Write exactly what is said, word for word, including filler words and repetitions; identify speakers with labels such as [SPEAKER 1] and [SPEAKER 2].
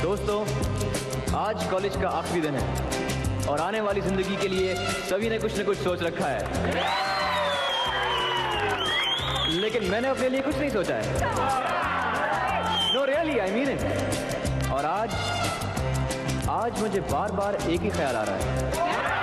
[SPEAKER 1] दोस्तों, आज कॉलेज का आखिरी दिन है और आने वाली जिंदगी के लिए सभी ने कुछ न कुछ सोच रखा है, लेकिन मैंने अपने लिए कुछ नहीं सोचा है। No really, I mean it. और आज आज मुझे बार बार एक ही ख्याल आ रहा है,